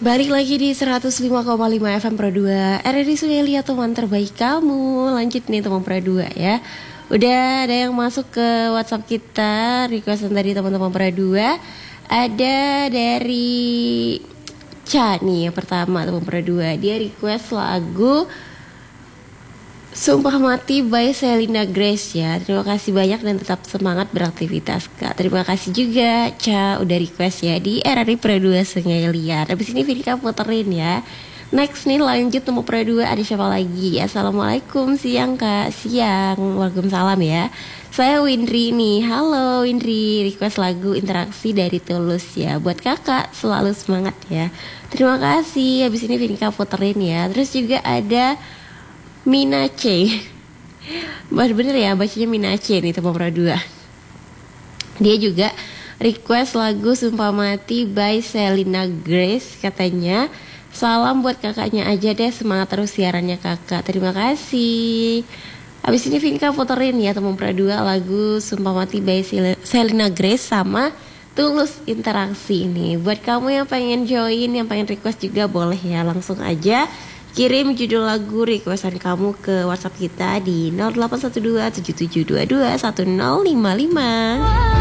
Balik lagi di 105,5 FM Pro 2 RRI Sumelia, teman terbaik kamu. Lanjut nih teman Pro 2 ya. Udah ada yang masuk ke WhatsApp kita, requestan dari teman-teman Pro 2. Ada dari Ca nih yang pertama, teman Pro 2. Dia request lagu Sumpah Mati by Selena Grace ya. Terima kasih banyak dan tetap semangat beraktivitas Kak. Terima kasih juga Ca udah request ya di RRI Pro 2 Sungai Liar. Habis ini Vika puterin ya. Next nih lanjut nomor Pro 2, ada siapa lagi? Assalamualaikum, siang Kak. Siang, waalaikumsalam ya. Saya Windri nih. Halo Windri, request lagu Interaksi dari Tulus ya. Buat kakak selalu semangat ya. Terima kasih. Habis ini Vika puterin ya. Terus juga ada Minace. Bener ya bacanya Minace nih teman Pro 2. Dia juga request lagu Sumpah Mati by Selena Grace. Katanya salam buat kakaknya aja deh, semangat terus siarannya kakak. Terima kasih. Habis ini Vinka puterin ya teman Pro 2 lagu Sumpah Mati by Selena Grace sama Tulus Interaksi ini. Buat kamu yang pengen join, yang pengen request juga boleh ya, langsung aja kirim judul lagu requestan kamu ke WhatsApp kita di 0812 7722 1055.